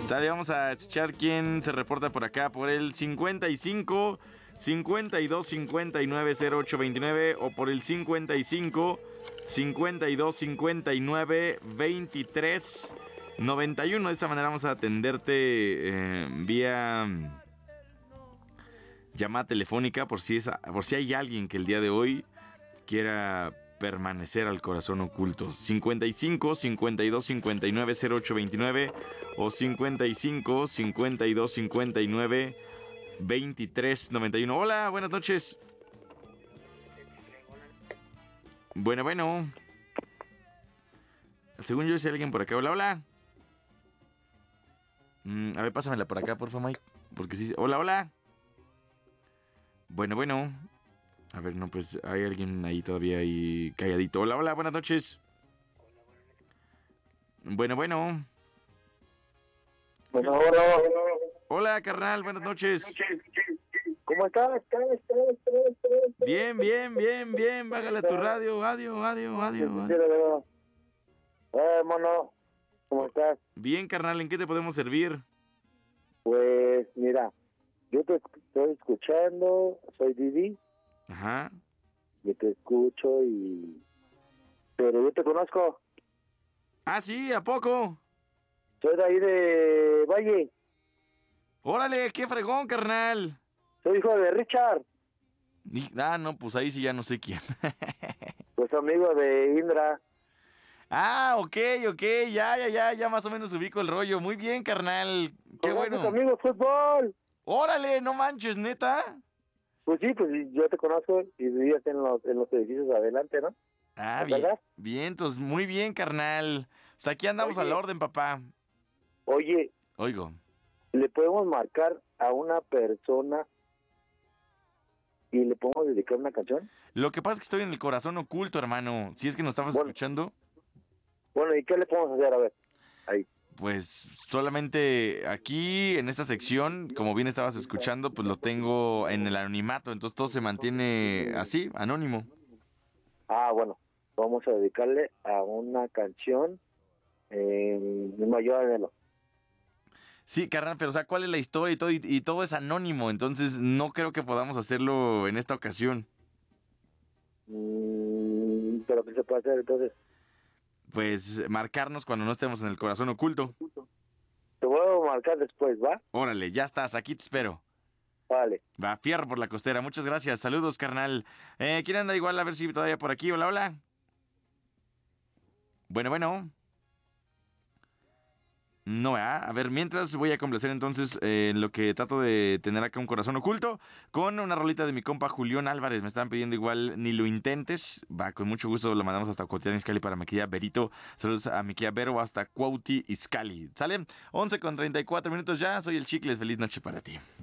Sale, vamos a escuchar quién se reporta por acá por el 55 52 59 08 29 o por el 55 52 59 23 91. De esta manera vamos a atenderte vía llamada telefónica por si hay alguien que el día de hoy quiera permanecer al corazón oculto. 55 52 59 08 29 o 55 52 59 23 91. Hola, buenas noches. Bueno. Según yo, si hay alguien por acá. Hola. A ver, pásamela por acá, por favor, Mike. Porque sí. Hola. Bueno. A ver, no, pues hay alguien ahí todavía ahí calladito. Hola, buenas noches. Bueno. Hola, carnal, buenas noches. ¿Cómo estás? Bien. Bájale a tu radio. Adiós. Mono, ¿cómo estás? Bien, carnal, ¿en qué te podemos servir? Pues mira, yo te estoy escuchando, soy Didi. Ajá. Yo te escucho pero yo te conozco. Ah, sí, ¿a poco? Soy de ahí de Valle. Órale, qué fregón, carnal. Soy hijo de Richard. No, pues ahí sí ya no sé quién. Pues amigo de Indra. Ah, ok, ya más o menos ubico el rollo. Muy bien, carnal, qué bueno. Amigo de fútbol. Órale, no manches, ¿neta? Pues sí, pues yo te conozco y vivías en los edificios adelante, ¿no? Ah, bien, entonces, muy bien, carnal. Pues aquí andamos a la orden, papá. Oye. Oigo. ¿Le podemos marcar a una persona y le podemos dedicar una canción? Lo que pasa es que estoy en el corazón oculto, hermano. Si es que nos estabas escuchando. Bueno, ¿y qué le podemos hacer? A ver, ahí. Pues solamente aquí, en esta sección, como bien estabas escuchando, pues lo tengo en el anonimato. Entonces todo se mantiene así, anónimo. Ah, bueno. Vamos a dedicarle a una canción. Ayúdamelo. Sí, carnal, pero o sea, ¿cuál es la historia y todo? Y todo es anónimo, entonces no creo que podamos hacerlo en esta ocasión. ¿Pero qué se puede hacer entonces? Pues marcarnos cuando no estemos en el corazón oculto. Te voy a marcar después, ¿va? Órale, ya estás, aquí te espero. Vale. Va, fierro por la costera, muchas gracias, saludos, carnal. ¿Quién anda igual? A ver si todavía por aquí, hola. Bueno. No, a ver, mientras voy a complacer entonces en lo que trato de tener acá un corazón oculto con una rolita de mi compa Julián Álvarez. Me estaban pidiendo igual Ni lo intentes. Va, con mucho gusto lo mandamos hasta Cuautitlán Izcalli para mi querida Berito. Saludos a mi querida Vero hasta Cuauti Izcalli. ¿Sale? 11:34 minutos ya. Soy el Chicles. Feliz noche para ti.